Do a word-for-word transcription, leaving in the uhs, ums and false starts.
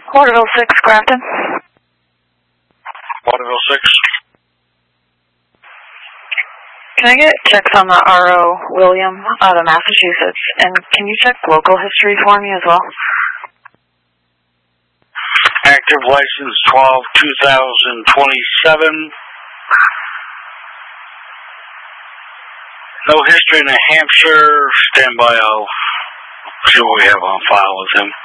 Waterville six, Grafton. Waterville six. Can I get checks on the R O William out of Massachusetts? And can you check local history for me as well? Active license twelve two thousand twenty-seven. No history in New Hampshire. Stand by, I'll see what we have on file with him.